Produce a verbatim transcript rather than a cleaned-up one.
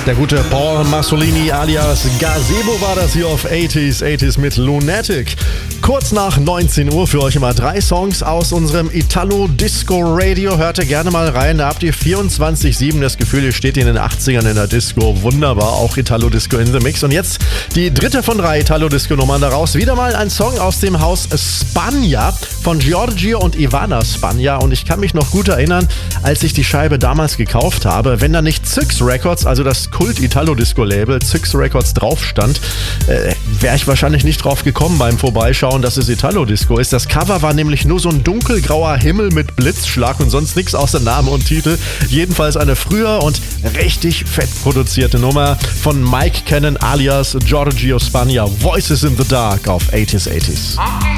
Der gute Paul Masolini alias Gazebo war das hier auf achtziger achtziger mit Lunatic. Kurz nach neunzehn Uhr für euch immer drei Songs aus unserem Italo-Disco-Radio. Hört ihr gerne mal rein, da habt ihr vierundzwanzig sieben das Gefühl, ihr steht in den achtzigern in der Disco. Wunderbar, auch Italo-Disco in the Mix. Und jetzt die dritte von drei Italo-Disco-Nummern daraus. Wieder mal ein Song aus dem Haus Spagna von Giorgio und Ivana Spagna. Und ich kann mich noch gut erinnern, als ich die Scheibe damals gekauft habe, wenn da nicht Zyx Records, also das Kult-Italo-Disco-Label Zyx Records drauf stand, äh, wäre ich wahrscheinlich nicht drauf gekommen beim Vorbeischauen, dass es Italo-Disco ist. Das Cover war nämlich nur so ein dunkelgrauer Himmel mit Blitzschlag und sonst nichts außer Name und Titel. Jedenfalls eine früher und richtig fett produzierte Nummer von Mike Cannon alias Giorgio Spagna. Voices in the Dark auf achtziger achtziger.